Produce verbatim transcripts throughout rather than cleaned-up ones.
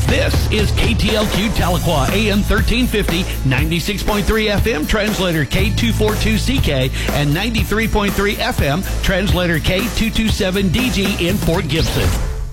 This is K T L Q Tahlequah, A M thirteen fifty, ninety-six point three F M, translator K two forty-two C K, and ninety-three point three F M, translator K two twenty-seven D G in Fort Gibson.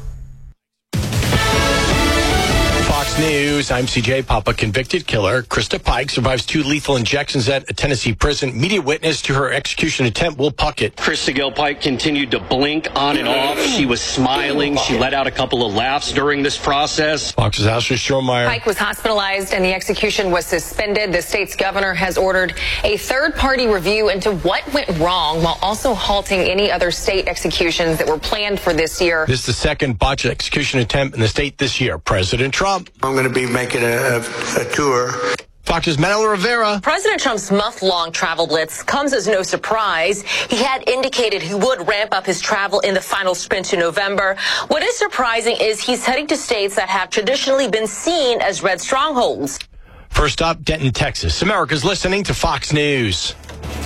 Fox News, I'm C J Papa. Convicted killer Krista Pike survives two lethal injections at a Tennessee prison. Media witness to her execution attempt, Will Puckett. Krista Gail Pike continued to blink on and off. She was smiling. She let out a couple of laughs during this process. Fox's Ashley Strohmeyer. Pike was hospitalized and the execution was suspended. The state's governor has ordered a third-party review into what went wrong while also halting any other state executions that were planned for this year. This is the second botched execution attempt in the state this year. President Trump. I'm going to be making a, a, a tour. Fox's Manuel Rivera. President Trump's month-long travel blitz comes as no surprise. He had indicated he would ramp up his travel in the final sprint to November. What is surprising is he's heading to states that have traditionally been seen as red strongholds. First up, Denton, Texas. America's listening to Fox News.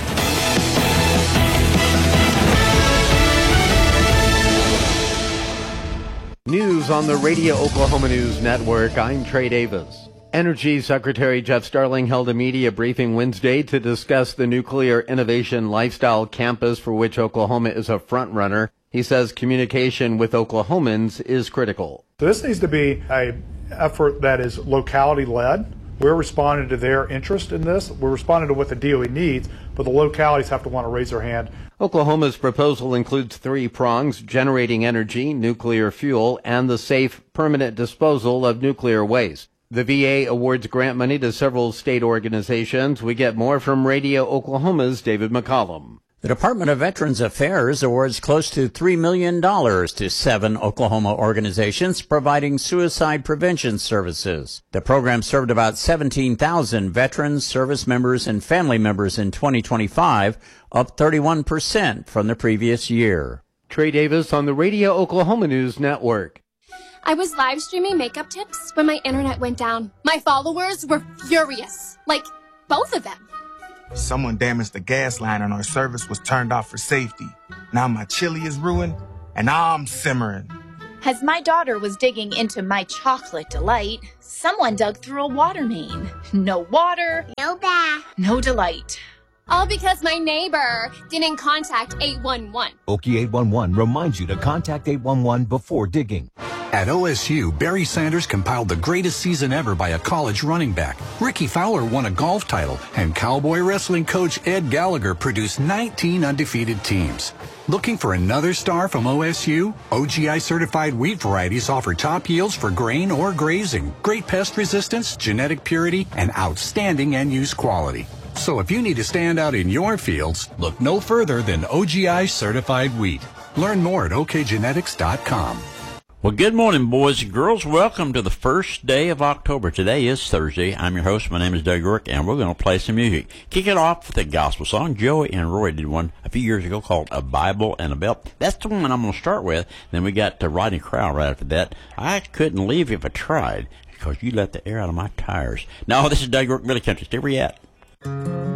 News on the Radio Oklahoma News Network. I'm Trey Davis. Energy Secretary Jeff Starling held a media briefing Wednesday to discuss the Nuclear Innovation Lifestyle Campus, for which Oklahoma is a front runner. He says communication with Oklahomans is critical. So this needs to be an effort that is locality-led. We're responding to their interest in this. We're responding to what the D O E needs, but the localities have to want to raise their hand. Oklahoma's proposal includes three prongs: generating energy, nuclear fuel, and the safe, permanent disposal of nuclear waste. The V A awards grant money to several state organizations. We get more from Radio Oklahoma's David McCollum. The Department of Veterans Affairs awards close to three million dollars to seven Oklahoma organizations providing suicide prevention services. The program served about seventeen thousand veterans, service members, and family members in twenty twenty-five, up thirty-one percent from the previous year. Trey Davis on the Radio Oklahoma News Network. I was live streaming makeup tips when my internet went down. My followers were furious. Like, both of them. Someone damaged the gas line and our service was turned off for safety. Now my chili is ruined and I'm simmering. As my daughter was digging into my chocolate delight, someone dug through a water main. No water, No bath. no delight. All because my neighbor didn't contact eight one one. Okie eight one one reminds you to contact eight one one before digging. At O S U, Barry Sanders compiled the greatest season ever by a college running back. Ricky Fowler won a golf title, and cowboy wrestling coach Ed Gallagher produced nineteen undefeated teams. Looking for another star from O S U? O G I certified wheat varieties offer top yields for grain or grazing, great pest resistance, genetic purity, and outstanding end-use quality. So if you need to stand out in your fields, look no further than O G I certified wheat. Learn more at O K genetics dot com. Well, good morning, boys and girls. Welcome to the first day of October. Today is Thursday. I'm your host. My name is Doug Rourke, and we're going to play some music. Kick it off with a gospel song. Joey and Roy did one a few years ago called A Bible and a Belt. That's the one I'm going to start with. Then we got uh, Rodney Crowell right after that. I couldn't leave if I tried, because you let the air out of my tires. No, this is Doug Rourke, Billy Country. Stay where you at.